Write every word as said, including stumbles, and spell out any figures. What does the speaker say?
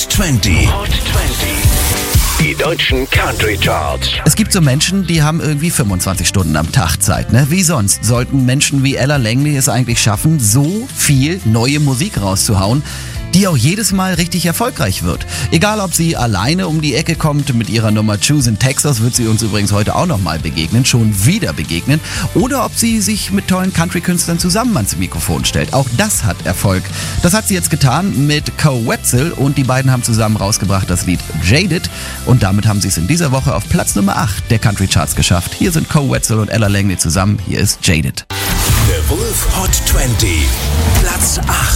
zwanzig. Hot zwanzig. Die deutschen Country Charts. Es gibt so Menschen, die haben irgendwie fünfundzwanzig Stunden am Tag Zeit, ne? Wie sonst sollten Menschen wie Ella Langley es eigentlich schaffen, so viel neue Musik rauszuhauen, die auch jedes Mal richtig erfolgreich wird. Egal, ob sie alleine um die Ecke kommt mit ihrer Nummer Choose in Texas, wird sie uns übrigens heute auch nochmal begegnen, schon wieder begegnen, oder ob sie sich mit tollen Country-Künstlern zusammen ans Mikrofon stellt. Auch das hat Erfolg. Das hat sie jetzt getan mit Koe Wetzel und die beiden haben zusammen rausgebracht das Lied Jaded und damit haben sie es in dieser Woche auf Platz Nummer acht der Country Charts geschafft. Hier sind Koe Wetzel und Ella Langley zusammen. Hier ist Jaded. The Wolf Hot zwanzig. Platz acht.